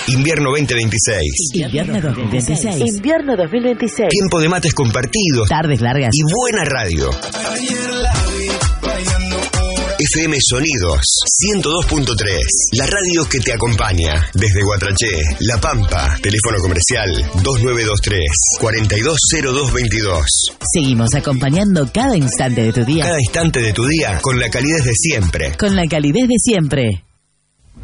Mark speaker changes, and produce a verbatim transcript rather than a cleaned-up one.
Speaker 1: Invierno veinte veintiséis.
Speaker 2: Invierno dos mil veintiséis.
Speaker 3: Invierno dos mil veintiséis.
Speaker 1: Tiempo de mates compartidos.
Speaker 2: Tardes largas.
Speaker 1: Y buena radio. F M Sonidos ciento dos punto tres. La radio que te acompaña. Desde Guatraché, La Pampa. Teléfono comercial dos nueve dos tres, cuatro dos cero dos veintidós.
Speaker 2: Seguimos acompañando cada instante de tu día.
Speaker 1: Cada instante de tu día con la calidez de siempre.
Speaker 2: Con la calidez de siempre.